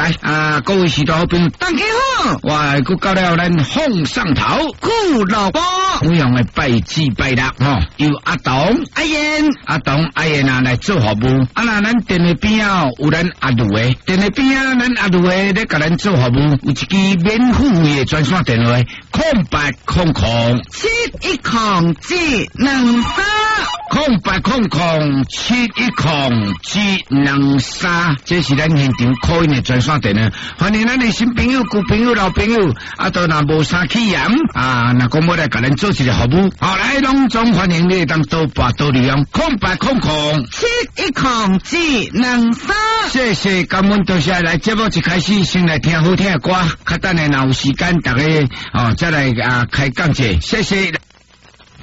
来各位许多好朋友，大家好，我佫到了咱凤上头顾老哥，我用来拜祭拜六由阿东、阿燕、阿燕来做服务。那咱店里边有咱阿卢的，店里边咱阿卢的咧，甲咱做服务，有一支免付费的专线电话0800710723，这是咱现场call in的专线电话。欢迎咱的新朋友、旧朋友、老朋友，都若无啥起嫌若讲要来甲咱做一个服务，好来隆重欢迎你，当多拨多利用0800710723。谢谢，感恩多谢。来节目一开始先来听好听的歌，较等下若有时间，大家再来开讲者，谢谢。